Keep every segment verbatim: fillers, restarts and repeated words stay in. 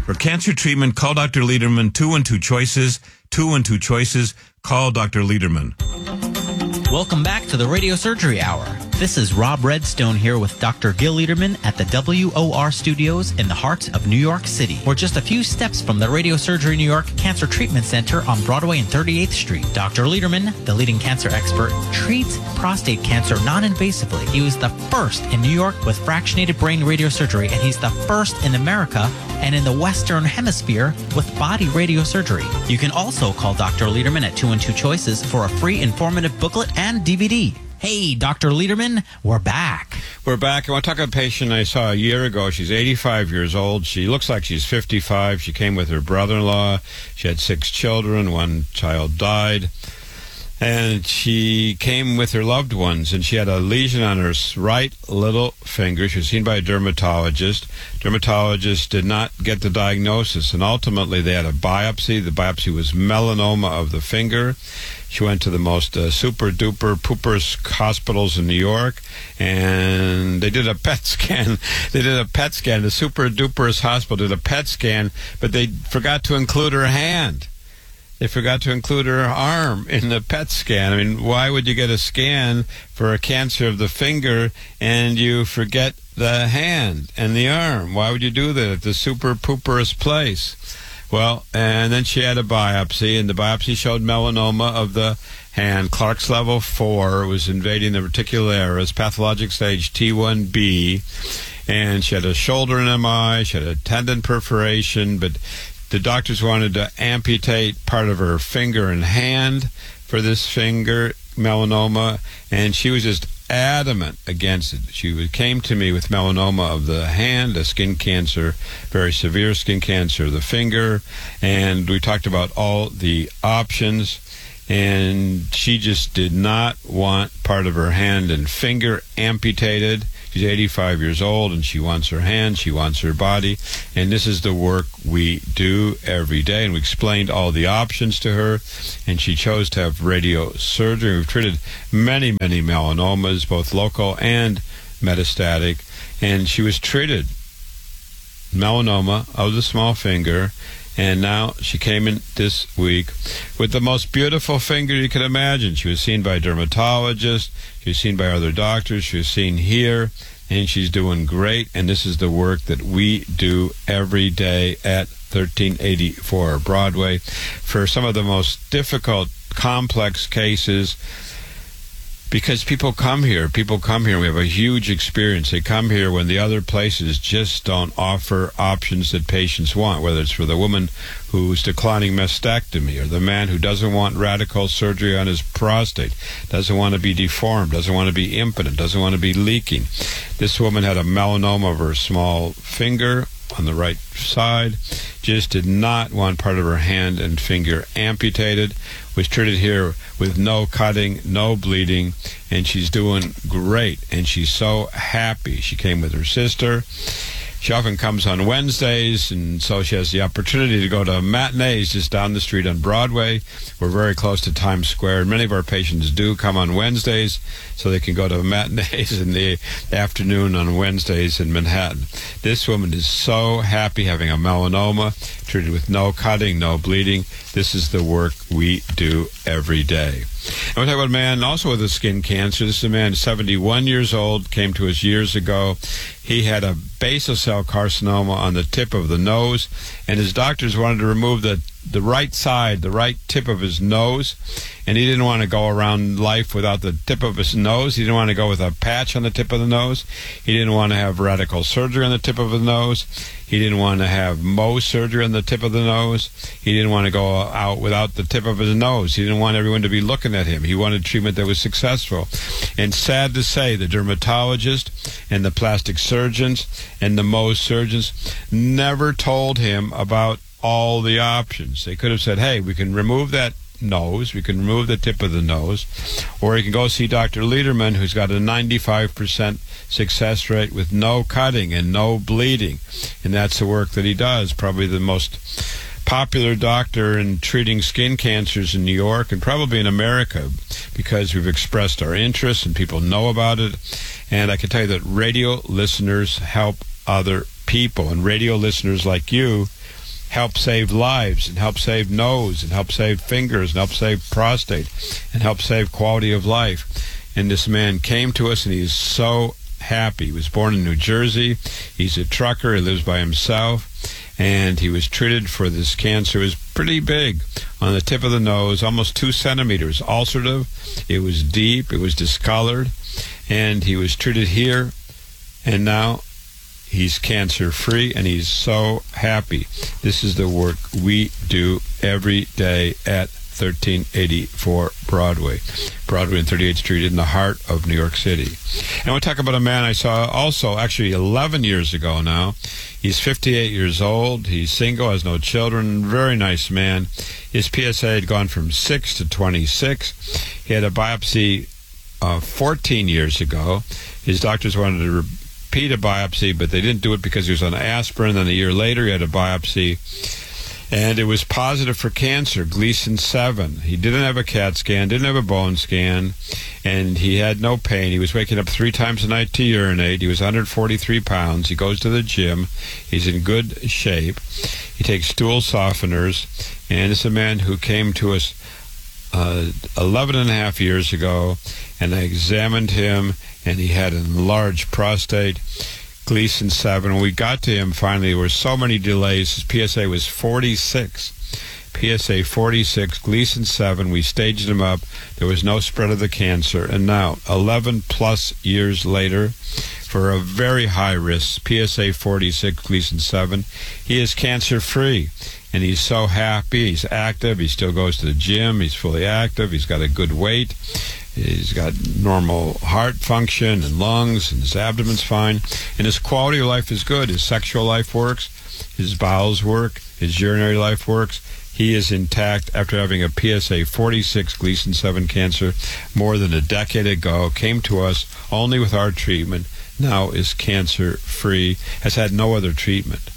For cancer treatment, call Doctor Lederman. Two and two choices. Two and two choices. Call Doctor Lederman. Welcome back to the Radio Surgery Hour. This is Rob Redstone here with Doctor Gil Lederman at the W O R Studios in the heart of New York City. We're just a few steps from the Radio Surgery New York Cancer Treatment Center on Broadway and thirty-eighth Street. Doctor Lederman, the leading cancer expert, treats prostate cancer non-invasively. He was the first in New York with fractionated brain radiosurgery, and he's the first in America and in the Western Hemisphere with body radiosurgery. You can also call Doctor Lederman at two and two choices for a free informative booklet and D V D. Hey, Doctor Lederman, we're back. We're back. I want to talk about a patient I saw a year ago. She's eighty-five years old. She looks like she's fifty-five. She came with her brother-in-law. She had six children. One child died. And she came with her loved ones, and she had a lesion on her right little finger. She was seen by a dermatologist. Dermatologist did not get the diagnosis, and ultimately they had a biopsy. The biopsy was melanoma of the finger. She went to the most uh, super-duper poopers hospitals in New York, and they did a P E T scan. They did a P E T scan. The super-duperest hospital did a P E T scan, but they forgot to include her hand. They forgot to include her arm in the P E T scan. I mean, why would you get a scan for a cancer of the finger and you forget the hand and the arm? Why would you do that at the super-pooperest place? Well, and then she had a biopsy, and the biopsy showed melanoma of the hand. Clark's level four was invading the reticularis, pathologic stage T one B, and she had a shoulder M I, she had a tendon perforation, but the doctors wanted to amputate part of her finger and hand for this finger melanoma, and she was just adamant against it. She came to me with melanoma of the hand, a skin cancer, very severe skin cancer of the finger, and we talked about all the options, and she just did not want part of her hand and finger amputated. She's eighty-five years old, and she wants her hand, she wants her body, and this is the work we do every day. And we explained all the options to her, and she chose to have radiosurgery. We've treated many, many melanomas, both local and metastatic, and she was treated melanoma of the small finger, and now she came in this week with the most beautiful finger you could imagine. She was seen by a dermatologist, she was seen by other doctors, she was seen here, and she's doing great. And this is the work that we do every day at thirteen eighty-four Broadway for some of the most difficult, complex cases. Because people come here, people come here, we have a huge experience. They come here when the other places just don't offer options that patients want, whether it's for the woman who's declining mastectomy, or the man who doesn't want radical surgery on his prostate, doesn't want to be deformed, doesn't want to be impotent, doesn't want to be leaking. This woman had a melanoma of her small finger on the right side, just did not want part of her hand and finger amputated, was treated here with no cutting, no bleeding, and she's doing great, and she's so happy. She came with her sister. She often comes on Wednesdays, and so she has the opportunity to go to matinees just down the street on Broadway. We're very close to Times Square, and many of our patients do come on Wednesdays, so they can go to matinees in the afternoon on Wednesdays in Manhattan. This woman is so happy having a melanoma, treated with no cutting, no bleeding. This is the work we do every day. I want to talk about a man also with a skin cancer. This is a man, seventy-one years old, came to us years ago. He had a basal cell carcinoma on the tip of the nose, and his doctors wanted to remove the, the right side, the right tip of his nose, and he didn't want to go around life without the tip of his nose. He didn't want to go with a patch on the tip of the nose. He didn't want to have radical surgery on the tip of the nose. He didn't want to have Mohs surgery on the tip of the nose. He didn't want to go out without the tip of his nose. He didn't want everyone to be looking at him. He wanted treatment that was successful. And sad to say, the dermatologist and the plastic surgeons and the Mohs surgeons never told him about all the options. They could have said, hey, we can remove that nose, we can remove the tip of the nose, or you can go see Doctor Lederman, who's got a ninety-five percent success rate with no cutting and no bleeding, and that's the work that he does. Probably the most popular doctor in treating skin cancers in New York and probably in America, because we've expressed our interest and people know about it. And I can tell you that radio listeners help other people, and radio listeners like you help save lives and help save nose and help save fingers and help save prostate and help save quality of life. And this man came to us, and he's so happy. He was born in New Jersey. He's a trucker. He lives by himself. And he was treated for this cancer. It was pretty big on the tip of the nose, almost two centimeters ulcerative. It was deep. It was discolored. And he was treated here. And now he's cancer-free, and he's so happy. This is the work we do every day at thirteen eighty-four Broadway. Broadway and thirty-eighth Street in the heart of New York City. And we'll talk about a man I saw also actually eleven years ago now. He's fifty-eight years old. He's single, has no children. Very nice man. His P S A had gone from six to twenty-six. He had a biopsy uh, fourteen years ago. His doctors wanted to repeat a biopsy, but they didn't do it because he was on aspirin. Then a year later, he had a biopsy, and it was positive for cancer, Gleason seven. He didn't have a CAT scan, didn't have a bone scan, and he had no pain. He was waking up three times a night to urinate. He was one hundred forty-three pounds. He goes to the gym. He's in good shape. He takes stool softeners, and it's a man who came to us uh, eleven and a half years ago, and I examined him, and he had an enlarged prostate, Gleason seven. When we got to him, finally, there were so many delays. His P S A was forty-six. P S A forty-six, Gleason seven. We staged him up. There was no spread of the cancer. And now, eleven plus years later, for a very high risk, P S A forty-six, Gleason seven, he is cancer-free. And he's so happy. He's active. He still goes to the gym. He's fully active. He's got a good weight. He's got normal heart function and lungs, and his abdomen's fine. And his quality of life is good. His sexual life works. His bowels work. His urinary life works. He is intact after having a P S A forty-six Gleason seven cancer more than a decade ago. Came to us only with our treatment. Now is cancer-free. Has had no other treatment.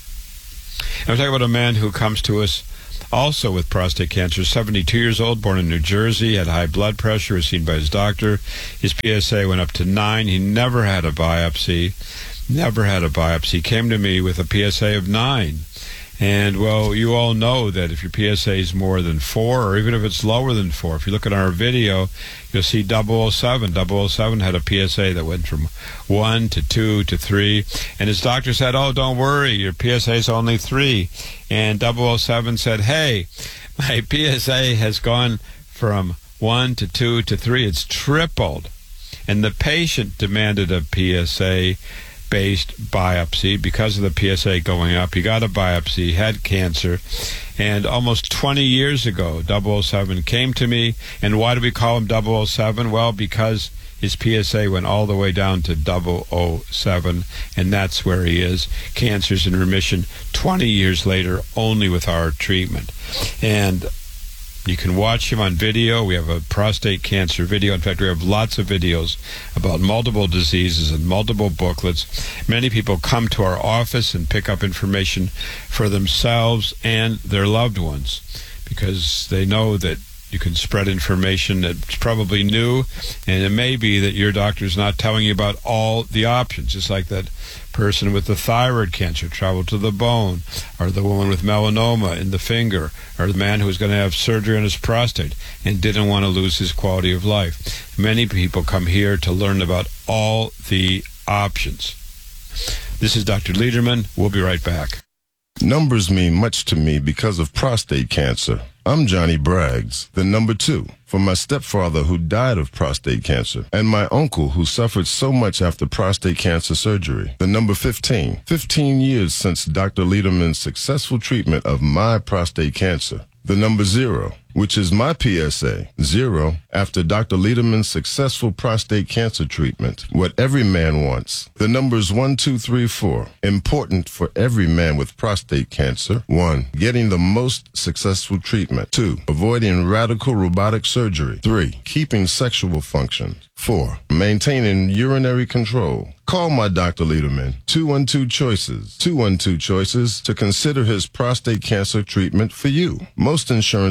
And we're talking about a man who comes to us also with prostate cancer, seventy-two years old, born in New Jersey, had high blood pressure, was seen by his doctor. His P S A went up to nine. He never had a biopsy, never had a biopsy. Came to me with a P S A of nine. And, well, you all know that if your P S A is more than four, or even if it's lower than four, if you look at our video, you'll see double oh seven. double oh seven had a P S A that went from one to two to three. And his doctor said, oh, don't worry, your P S A is only three. And double oh seven said, hey, my P S A has gone from one to two to three. It's tripled. And the patient demanded a P S A based biopsy because of the P S A going up. He got a biopsy, had cancer, and almost twenty years ago, double oh seven came to me. And why do we call him double oh seven? Well, because his P S A went all the way down to double oh seven, and that's where he is. Cancer's in remission twenty years later, only with our treatment. And you can watch him on video. We have a prostate cancer video. In fact, we have lots of videos about multiple diseases and multiple booklets. Many people come to our office and pick up information for themselves and their loved ones because they know that you can spread information that's probably new, and it may be that your doctor's not telling you about all the options, just like that person with the thyroid cancer traveled to the bone, or the woman with melanoma in the finger, or the man who was going to have surgery on his prostate and didn't want to lose his quality of life. Many people come here to learn about all the options. This is Doctor Lederman. We'll be right back. Numbers mean much to me because of prostate cancer. I'm Johnny Braggs, the number two, for my stepfather who died of prostate cancer, and my uncle who suffered so much after prostate cancer surgery. The number fifteen, fifteen years since Doctor Lederman's successful treatment of my prostate cancer. The number zero, which is my P S A, zero, after Doctor Lederman's successful prostate cancer treatment. What every man wants. The numbers one, two, three, four, important for every man with prostate cancer. One, getting the most successful treatment. Two, avoiding radical robotic surgery. Three, keeping sexual function. Four, maintaining urinary control. Call my Doctor Lederman, two one two Choices, two one two Choices, to consider his prostate cancer treatment for you. Most insurances, Medicare,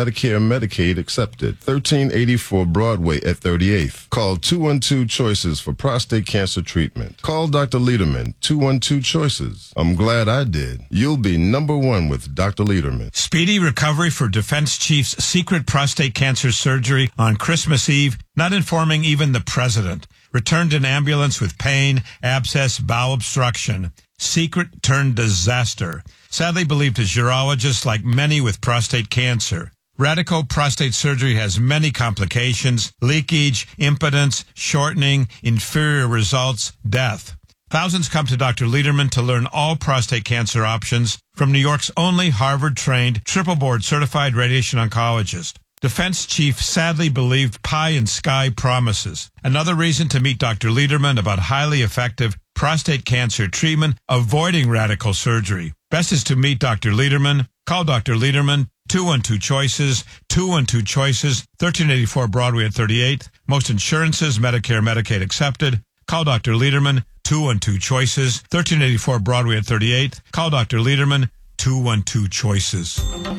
Medicare and Medicaid accepted. thirteen eighty-four Broadway at thirty-eighth. Call two one two choices for prostate cancer treatment. Call Doctor Lederman, two one two choices. I'm glad I did. You'll be number one with Doctor Lederman. Speedy recovery for Defense Chief's secret prostate cancer surgery on Christmas Eve, not informing even the president. Returned in ambulance with pain, abscess, bowel obstruction. Secret turned disaster. Sadly believed as urologist, like many with prostate cancer. Radical prostate surgery has many complications: leakage, impotence, shortening, inferior results, death. Thousands come to Doctor Lederman to learn all prostate cancer options from New York's only Harvard-trained, triple-board certified radiation oncologist. Defense Chief sadly believed pie in sky promises. Another reason to meet Doctor Lederman about highly effective prostate cancer treatment, avoiding radical surgery. Best is to meet Doctor Lederman. Call Doctor Lederman, two one two choices, two one two choices, thirteen eighty-four Broadway at thirty-eighth. Most insurances, Medicare, Medicaid accepted. Call Doctor Lederman, two one two choices, thirteen eighty-four Broadway at thirty-eighth. Call Doctor Lederman, two one two choices.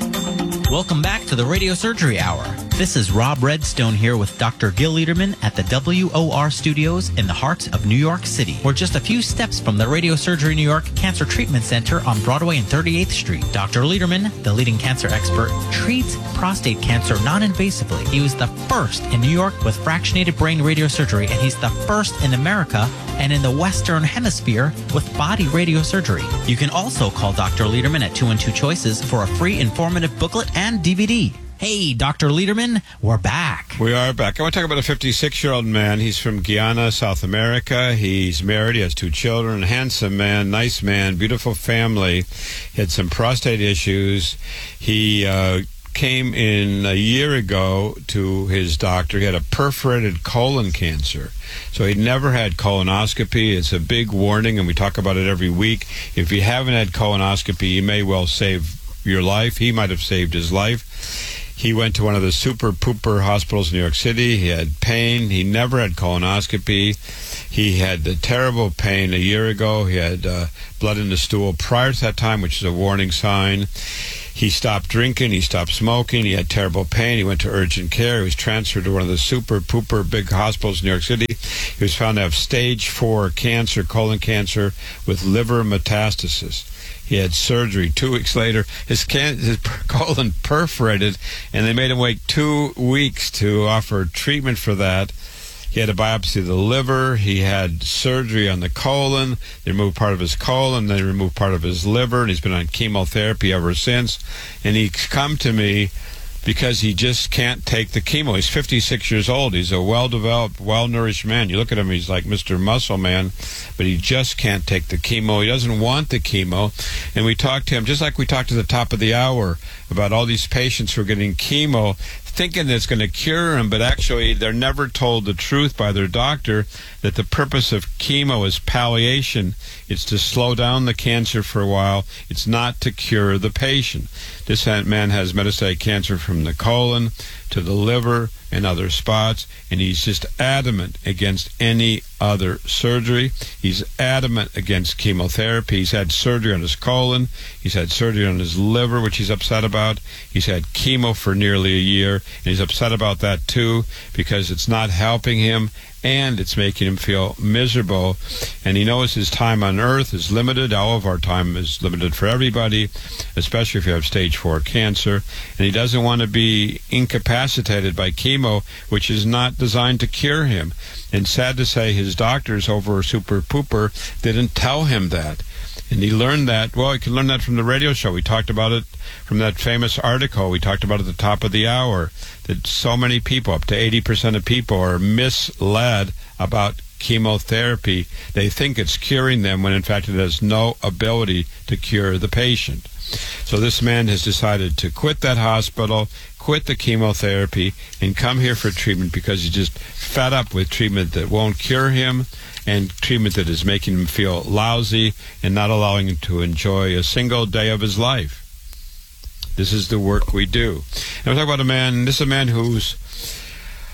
Welcome back to the Radio Surgery Hour. This is Rob Redstone here with Doctor Gil Lederman at the W O R studios in the heart of New York City. We're just a few steps from the Radio Surgery New York Cancer Treatment Center on Broadway and thirty-eighth Street. Doctor Lederman, the leading cancer expert, treats prostate cancer non-invasively. He was the first in New York with fractionated brain radiosurgery, and he's the first in America and in the Western Hemisphere with body radiosurgery. You can also call Doctor Lederman at two one two choices for a free informative booklet and D V D. Hey, Doctor Lederman, we're back. We are back. I want to talk about a fifty-six-year-old man. He's from Guyana, South America. He's married. He has two children. Handsome man, nice man, beautiful family. He had some prostate issues. He uh, came in a year ago to his doctor. He had a perforated colon cancer. So he'd never had colonoscopy. It's a big warning, and we talk about it every week. If you haven't had colonoscopy, you may well save your life. He might have saved his life. He went to one of the super pooper hospitals in New York City. He had pain. He never had colonoscopy. He had the terrible pain a year ago. He had uh, blood in the stool prior to that time, which is a warning sign. He stopped drinking. He stopped smoking. He had terrible pain. He went to urgent care. He was transferred to one of the super pooper big hospitals in New York City. He was found to have stage four cancer, colon cancer, with liver metastasis. He had surgery. Two weeks later, his, can- his colon perforated, and they made him wait two weeks to offer treatment for that. He had a biopsy of the liver. He had surgery on the colon. They removed part of his colon. They removed part of his liver, and he's been on chemotherapy ever since. And he's come to me because he just can't take the chemo. He's fifty-six years old. He's a well-developed, well-nourished man. You look at him, he's like Mister Muscle Man, but he just can't take the chemo. He doesn't want the chemo. And we talked to him, just like we talked at the top of the hour, about all these patients who are getting chemo, thinking that it's going to cure them, but actually they're never told the truth by their doctor that the purpose of chemo is palliation. It's to slow down the cancer for a while. It's not to cure the patient. This man has metastatic cancer from the colon to the liver and other spots, and he's just adamant against any other surgery. He's adamant against chemotherapy. He's had surgery on his colon. He's had surgery on his liver, which he's upset about. He's had chemo for nearly a year, and he's upset about that too, because it's not helping him and it's making him feel miserable. And he knows his time on earth is limited. All of our time is limited for everybody, especially if you have stage four cancer. And he doesn't want to be incapacitated by chemo, which is not designed to cure him. And sad to say, his doctors over Super Pooper didn't tell him that. And he learned that, well, he could learn that from the radio show. We talked about it from that famous article. We talked about it at the top of the hour, that so many people, up to eighty percent of people, are misled about chemotherapy. They think it's curing them when, in fact, it has no ability to cure the patient. So this man has decided to quit that hospital, quit the chemotherapy, and come here for treatment because he's just fed up with treatment that won't cure him and treatment that is making him feel lousy and not allowing him to enjoy a single day of his life. This is the work we do. And we're talking about a man, this is a man who's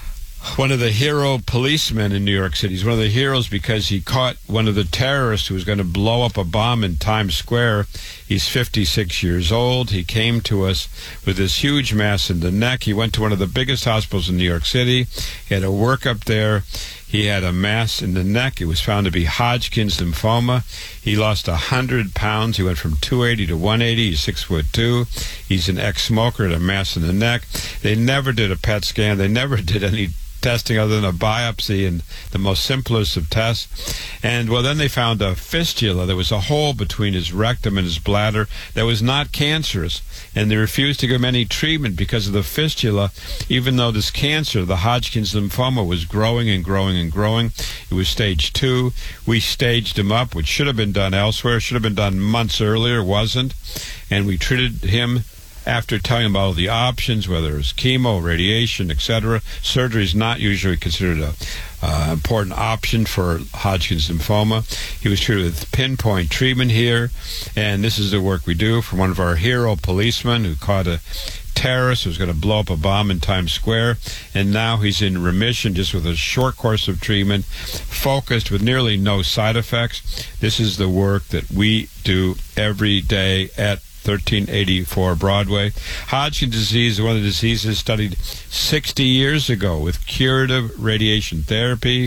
one of the hero policemen in New York City. He's one of the heroes because he caught one of the terrorists who was going to blow up a bomb in Times Square. He's fifty-six years old. He came to us with this huge mass in the neck. He went to one of the biggest hospitals in New York City. He had a workup there. He had a mass in the neck. It was found to be Hodgkin's lymphoma. He lost one hundred pounds. He went from two eighty to one eighty. He's six foot two. He's an ex-smoker, had a mass in the neck. They never did a P E T scan. They never did any testing other than a biopsy and the most simplest of tests. And, well, then they found a fistula. There was a hole between his rectum and his bladder that was not cancerous. And they refused to give him any treatment because of the fistula, even though this cancer, the Hodgkin's lymphoma, was growing and growing and growing. It was stage two. We staged him up, which should have been done elsewhere, should have been done months earlier, wasn't. And we treated him after telling him about all the options, whether it's chemo, radiation, et cetera. Surgery is not usually considered a uh, important option for Hodgkin's lymphoma. He was treated with pinpoint treatment here, and this is the work we do from one of our hero policemen who caught a terrorist who was going to blow up a bomb in Times Square, and now he's in remission just with a short course of treatment, focused with nearly no side effects. This is the work that we do every day at thirteen eighty-four Broadway. Hodgkin's disease is one of the diseases studied sixty years ago with curative radiation therapy.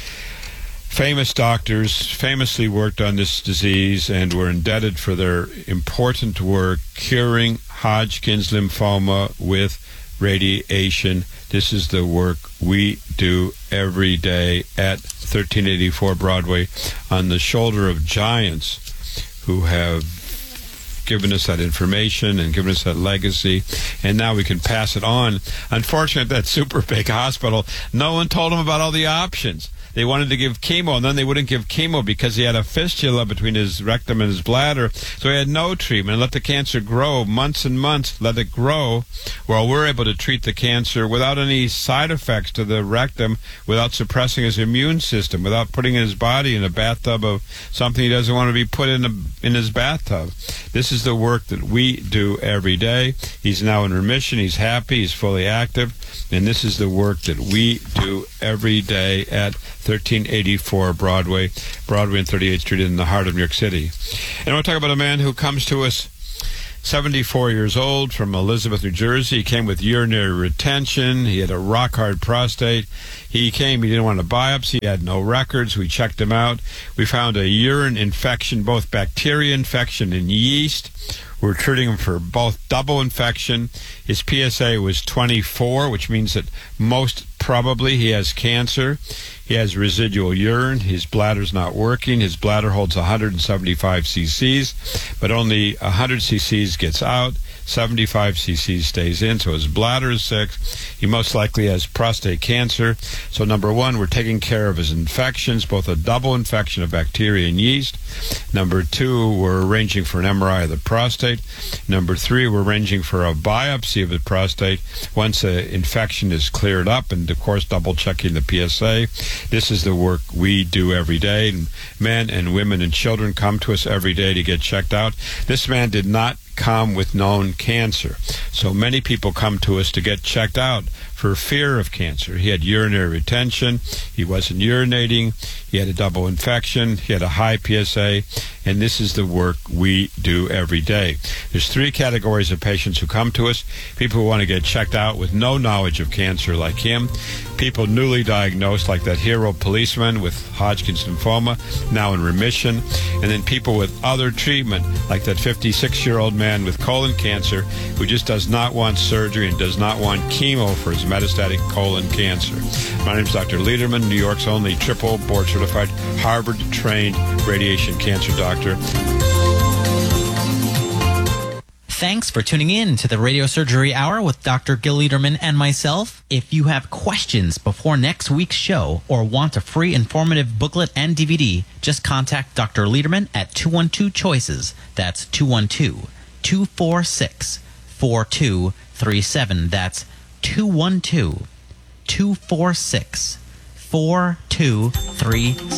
Famous doctors famously worked on this disease and were indebted for their important work curing Hodgkin's lymphoma with radiation. This is the work we do every day at thirteen eighty-four Broadway on the shoulder of giants who have given us that information and given us that legacy, and now we can pass it on. Unfortunately, at that super big hospital, no one told him about all the options. They wanted to give chemo, and then they wouldn't give chemo because he had a fistula between his rectum and his bladder, so he had no treatment and let the cancer grow months and months, let it grow, while we're able to treat the cancer without any side effects to the rectum, without suppressing his immune system, without putting his body in a bathtub of something he doesn't want to be put in, a, in his bathtub. This is the work that we do every day. He's now in remission. He's happy. He's fully active. And this is the work that we do every day at thirteen eighty-four Broadway, Broadway and thirty-eighth Street in the heart of New York City. And I want to talk about a man who comes to us seventy-four years old from Elizabeth, New Jersey. He came with urinary retention. He had a rock-hard prostate. He came, he didn't want a biopsy. He had no records. We checked him out. We found a urine infection, both bacteria infection and yeast. We're treating him for both double infection. His P S A was twenty-four, which means that most probably he has cancer. He has residual urine. His bladder's not working. His bladder holds one hundred seventy-five cc's, but only one hundred cc's gets out. seventy-five cc's stays in, so his bladder is sick. He most likely has prostate cancer. So number one, we're taking care of his infections, both a double infection of bacteria and yeast. Number two, we're arranging for an M R I of the prostate. Number three, we're arranging for a biopsy of the prostate once the infection is cleared up, and of course double checking the P S A. This is the work we do every day. And men and women and children come to us every day to get checked out. This man did not come with known cancer. So many people come to us to get checked out for fear of cancer. He had urinary retention. He wasn't urinating. He had a double infection. He had a high P S A. And this is the work we do every day. There's three categories of patients who come to us. People who want to get checked out with no knowledge of cancer like him. People newly diagnosed like that hero policeman with Hodgkin's lymphoma, now in remission. And then people with other treatment like that fifty-six-year-old man with colon cancer who just does not want surgery and does not want chemo for his metastatic colon cancer. My name is Doctor Lederman, New York's only triple board-certified, Harvard-trained radiation cancer doctor. Thanks for tuning in to the Radio Surgery Hour with Doctor Gil Lederman and myself. If you have questions before next week's show or want a free informative booklet and D V D, just contact Doctor Lederman at two one two choices. That's two one two, two four six, four two three seven. That's two one two, two four six, four two three seven.